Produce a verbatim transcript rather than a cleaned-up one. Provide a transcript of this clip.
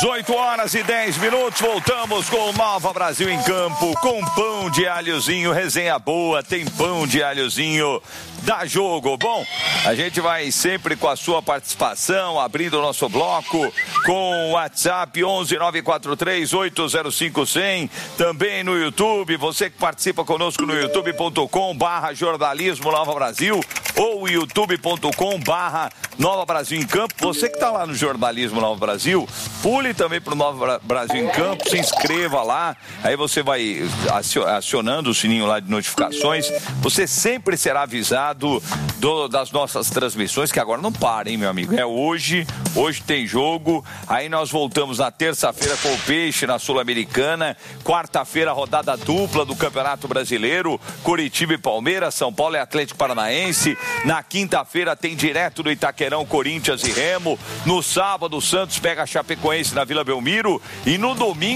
dezoito horas e dez minutos, voltamos com o Nova Brasil em Campo, com pão de alhozinho, resenha boa, tem pão de alhozinho, dá jogo. Bom, a gente vai sempre com a sua participação, abrindo o nosso bloco com o WhatsApp onze nove quatro três oito zero cinco cem, também no YouTube, você que participa conosco no youtube ponto com barra jornalismo Nova Brasil ou youtube ponto com barra Nova Brasil em Campo. Você que está lá no Jornalismo Nova Brasil, pule também para o Nova Brasil em Campo, se inscreva lá, aí você vai acionando o sininho lá de notificações, você sempre será avisado do, das nossas transmissões, que agora não para, hein, meu amigo? É hoje, hoje tem jogo, aí nós voltamos na terça-feira com o Peixe na Sul-Americana, quarta-feira rodada dupla do Campeonato Brasileiro, Coritiba e Palmeiras, São Paulo e Atlético Paranaense, na quinta-feira tem direto do Itaquerão, Corinthians e Remo, no sábado o Santos pega a Chapecoense na Vila Belmiro e no domingo